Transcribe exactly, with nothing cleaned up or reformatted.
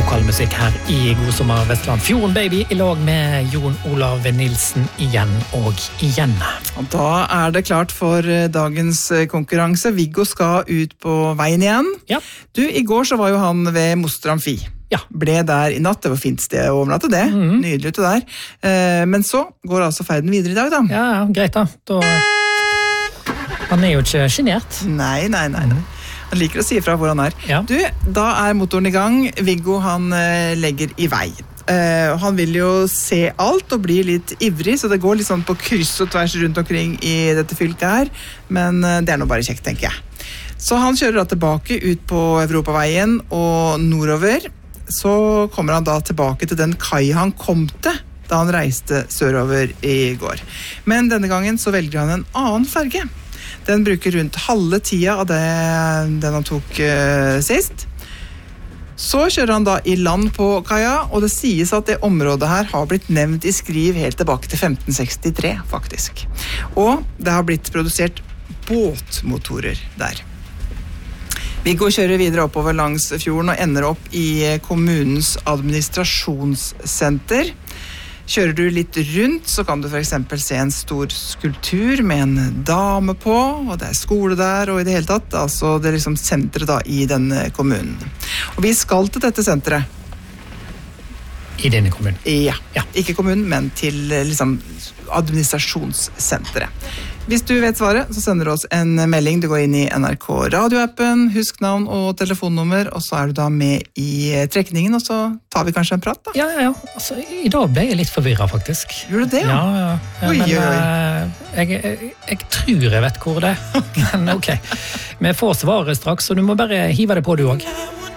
lokalmusikk her i God sommer Vestland. Fjorden Baby i lag med Jon Olav Nilsen igjen og igjen. Og da er det klart for dagens konkurranse. Viggo skal ut på veien igjen. Ja. Du, i går så var jo han ved Moster Amfi. Ja. Ble der i natt, det var fint sted å overnatte det. Mhm. Nydelig ute der. Eh, men så går altså ferden videre i dag da. Ja, ja, greit da. da. Han er jo ikke genert. Nei, nei, nei, nei. Han liker å si ifra hvor han er. Ja. Du, da er motoren i gang. Viggo, han eh, legger i vei. Eh, han vil jo se alt og bli litt ivrig, så det går litt sånn på kryss og tvers rundt omkring i dette fylket her. Men eh, det er nå bare kjekt, tenker jeg. Så han kjører da tilbake ut på Europaveien og nordover. Så kommer han da tilbake til den kai han kom til da han reiste sørover i går. Men denne gangen så velger han en annen ferge. Den bruker rundt halve tida av det den han tok uh, sist. Så kjører han da i land på kaia, og det sies at det området her har blitt nevnt i skriv helt tilbake til femten sekstitre, faktisk. Og det har blitt produsert båtmotorer der. Viggo kjører videre oppover langs fjorden og ender opp i kommunens administrasjonssenter. Kjører du litt rundt, så kan du for eksempel se en stor skulptur med en dame på, og det er skole der, og i det hele tatt, altså det er liksom senteret da i denne kommunen. Og vi skal til dette senteret. I denne kommunen? Ja, Ja. Ikke kommunen, men til liksom administrasjonssenteret. Hvis du vet svaret, så sender du oss en melding. Du går inn i N R K radioappen, husk navn og telefonnummer, og så er du da med i trekningen, og så tar vi kanskje en prat da. Ja, ja, ja. Altså, i dag ble jeg litt forvirret, faktisk. Gjør du det? Ja, ja. Oi, Men oi, oi. eh, jeg, jeg, jeg tror jeg vet hvor det er. Men ok, vi får svaret straks, så du må bare hive det på du også.